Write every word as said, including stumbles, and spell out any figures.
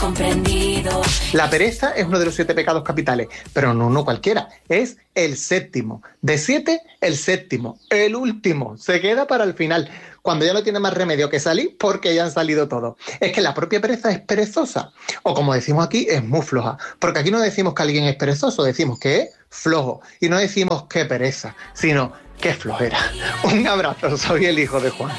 comprendido. La pereza es uno de los siete pecados capitales, pero no uno cualquiera, es el séptimo. De siete, el séptimo, el último, se queda para el final, cuando ya no tiene más remedio que salir porque ya han salido todos. Es que la propia pereza es perezosa, o como decimos aquí, es muy floja, porque aquí no decimos que alguien es perezoso, decimos que es flojo, y no decimos que pereza, sino que flojera. Un abrazo, soy el hijo de Juan.